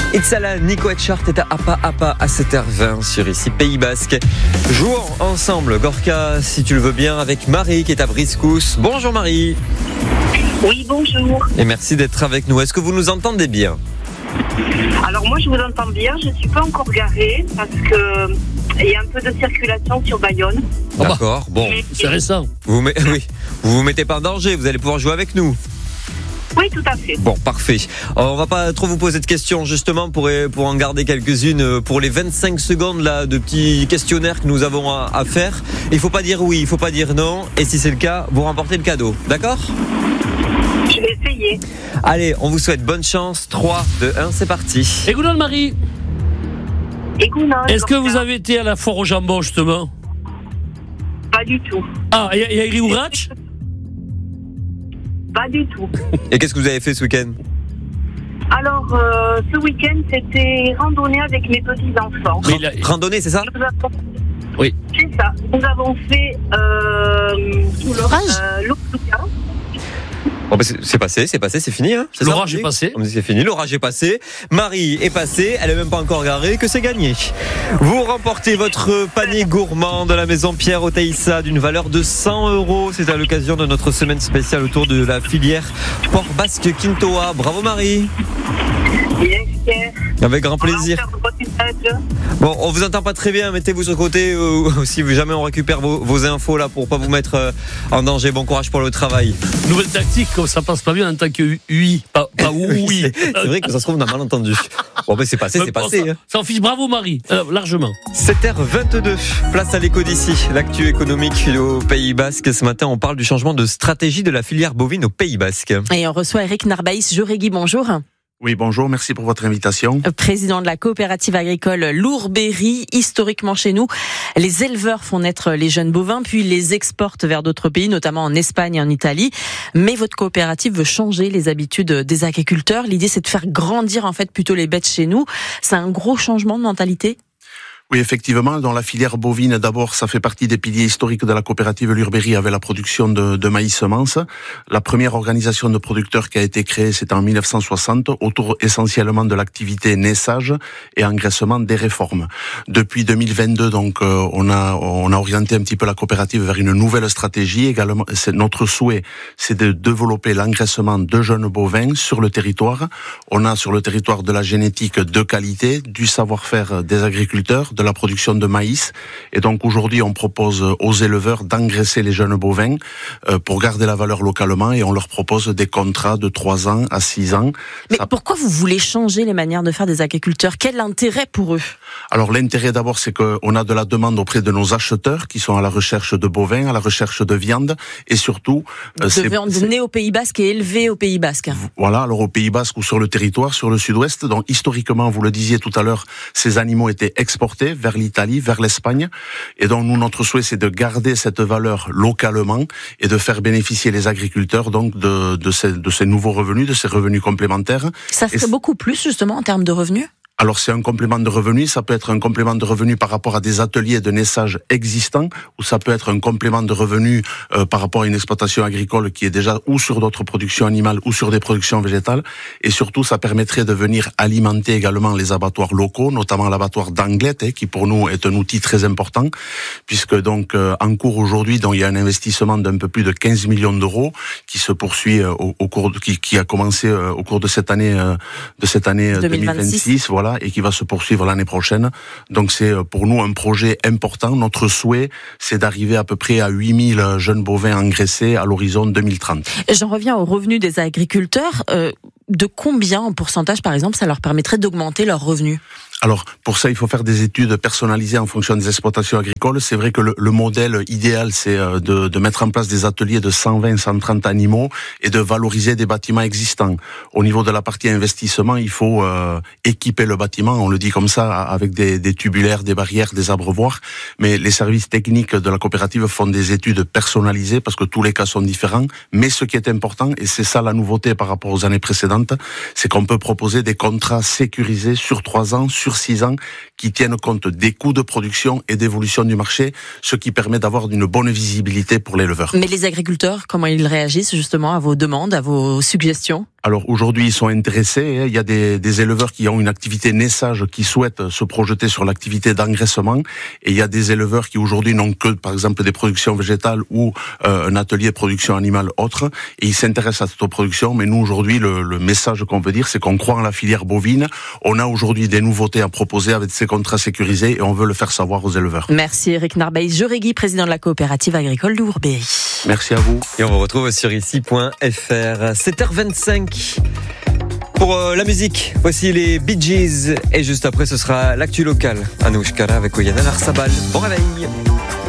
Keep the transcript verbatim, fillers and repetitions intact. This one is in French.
Itzala, Nico Etchart est à Apa Apa à sept heures vingt sur ici Pays Basque. Jouons ensemble, Gorka, si tu le veux bien, avec Marie qui est à Briscousse. Bonjour Marie. Oui, bonjour. Et merci d'être avec nous. Est-ce que vous nous entendez bien ? Alors moi je vous entends bien, je ne suis pas encore garée parce que il y a un peu de circulation sur Bayonne. D'accord, bon. C'est récent. Vous vous, met... oui. vous vous mettez pas en danger, vous allez pouvoir jouer avec nous. Oui, tout à fait. Bon, parfait. Alors, on va pas trop vous poser de questions, justement, pour, pour en garder quelques-unes pour les vingt-cinq secondes là, de petits questionnaires que nous avons à, à faire. Il faut pas dire oui, il faut pas dire non. Et si c'est le cas, vous remportez le cadeau. D'accord ? Je vais essayer. Allez, on vous souhaite bonne chance. trois, deux, un, c'est parti. Et Gounon Marie, Écoute, non, est-ce que Gorka, vous avez été à la foire au jambon, justement ? Pas du tout. Ah, et à Iri-Ouratch ? Pas du tout. Et qu'est-ce que vous avez fait ce week-end ? Alors, euh, ce week-end, c'était randonnée avec mes petits-enfants. Oui, la- Randonnée, c'est ça ? Nous avons... Oui. C'est ça. Nous avons fait euh, L'orage euh, l'Occitane. Bon, bah, c'est, c'est passé, c'est passé, c'est fini. Hein, c'est ça, L'orage on est dit passé. On dit c'est fini, l'orage est passé. Marie est passée, elle est même pas encore garée, que c'est gagné. Vous remportez votre panier gourmand de la maison Pierre Oteissa d'une valeur de cent euros. C'est à l'occasion de notre semaine spéciale autour de la filière Port Basque Quintoa. Bravo Marie. Bien fière. Avec grand plaisir. On va faire le reportage. Bon, on vous entend pas très bien, mettez-vous sur le côté euh, si jamais on récupère vos, vos infos là pour pas vous mettre euh, en danger. Bon courage pour le travail. Nouvelle tactique, comme ça passe pas bien en tant que oui, pas, pas oui. Oui, c'est, c'est vrai que ça se trouve on a mal entendu. Bon ben c'est passé, c'est Bon, passé. Ça, hein. ça en fiche, bravo Marie, euh, largement. sept heures vingt-deux, place à l'écho d'ici. L'actu économique au Pays Basque. Ce matin, on parle du changement de stratégie de la filière bovine au Pays Basque. Et on reçoit Eric Narbaïs Jorégui, bonjour. Oui, bonjour, merci pour votre invitation. Président de la coopérative agricole Lourberie. Historiquement chez nous, les éleveurs font naître les jeunes bovins, puis les exportent vers d'autres pays, notamment en Espagne et en Italie. Mais votre coopérative veut changer les habitudes des agriculteurs. L'idée, c'est de faire grandir en fait plutôt les bêtes chez nous. C'est un gros changement de mentalité ? Oui, effectivement, dans la filière bovine, d'abord, ça fait partie des piliers historiques de la coopérative Lourberie avec la production de, de maïs semences. La première organisation de producteurs qui a été créée, c'était en mille neuf cent soixante, autour essentiellement de l'activité naissage et engraissement des réformes. Depuis deux mille vingt-deux, donc, euh, on a on a orienté un petit peu la coopérative vers une nouvelle stratégie. Également, c'est notre souhait, c'est de développer l'engraissement de jeunes bovins sur le territoire. On a sur le territoire de la génétique de qualité, du savoir-faire des agriculteurs, de la production de maïs. Et donc aujourd'hui, on propose aux éleveurs d'engraisser les jeunes bovins euh, pour garder la valeur localement et on leur propose des contrats de trois ans à six ans. Mais Ça... pourquoi vous voulez changer les manières de faire des agriculteurs ? Quel intérêt pour eux ? Alors l'intérêt d'abord, c'est qu'on a de la demande auprès de nos acheteurs qui sont à la recherche de bovins, à la recherche de viande et surtout... De c'est, viande c'est... née au Pays Basque et élevée au Pays Basque. Voilà, alors au Pays Basque ou sur le territoire, sur le sud-ouest. Donc historiquement, vous le disiez tout à l'heure, ces animaux étaient exportés vers l'Italie, vers l'Espagne. Et donc nous, notre souhait, c'est de garder cette valeur localement et de faire bénéficier les agriculteurs donc de, de, ces, de ces nouveaux revenus, de ces revenus complémentaires. Ça serait et beaucoup plus justement en termes de revenus ? Alors c'est un complément de revenus, ça peut être un complément de revenus par rapport à des ateliers de naissage existants, ou ça peut être un complément de revenus euh, par rapport à une exploitation agricole qui est déjà ou sur d'autres productions animales ou sur des productions végétales. Et surtout, ça permettrait de venir alimenter également les abattoirs locaux, notamment l'abattoir d'Anglet, hein, qui pour nous est un outil très important, puisque donc euh, en cours aujourd'hui, donc il y a un investissement d'un peu plus de quinze millions d'euros qui se poursuit euh, au, au cours de, qui, qui a commencé euh, au cours de cette année euh, de cette année deux mille vingt-six. deux mille vingt-six, voilà. Et qui va se poursuivre l'année prochaine. Donc c'est pour nous un projet important. Notre souhait, c'est d'arriver à peu près à huit mille jeunes bovins engraissés à l'horizon deux mille trente. J'en reviens aux revenus des agriculteurs. Euh, de combien en pourcentage, par exemple, ça leur permettrait d'augmenter leurs revenus ? Alors, pour ça, il faut faire des études personnalisées en fonction des exploitations agricoles. C'est vrai que le, le modèle idéal, c'est de, de mettre en place des ateliers de cent vingt à cent trente animaux et de valoriser des bâtiments existants. Au niveau de la partie investissement, il faut euh, équiper le bâtiment, on le dit comme ça, avec des, des tubulaires, des barrières, des abreuvoirs. Mais les services techniques de la coopérative font des études personnalisées parce que tous les cas sont différents. Mais ce qui est important, et c'est ça la nouveauté par rapport aux années précédentes, c'est qu'on peut proposer des contrats sécurisés sur trois ans, sur six ans, qui tiennent compte des coûts de production et d'évolution du marché, ce qui permet d'avoir une bonne visibilité pour l'éleveur. Mais les agriculteurs, comment ils réagissent justement à vos demandes, à vos suggestions ? Alors aujourd'hui, ils sont intéressés. Il y a des, des éleveurs qui ont une activité naissage qui souhaitent se projeter sur l'activité d'engraissement. Et il y a des éleveurs qui aujourd'hui n'ont que, par exemple, des productions végétales ou euh, un atelier de production animale autre. Et ils s'intéressent à cette production. Mais nous, aujourd'hui, le, le message qu'on veut dire, c'est qu'on croit en la filière bovine. On a aujourd'hui des nouveautés à proposer avec ces contrats sécurisés et on veut le faire savoir aux éleveurs. Merci Eric Narbaïs-Joregui, président de la coopérative agricole de Lourbery. Merci à vous. Et on vous retrouve sur ici point f r. sept heures vingt-cinq. Pour euh, la musique, voici les Bee Gees. Et juste après, ce sera l'actu local. Anouchkara avec Oyana Larsabal. Bon réveil.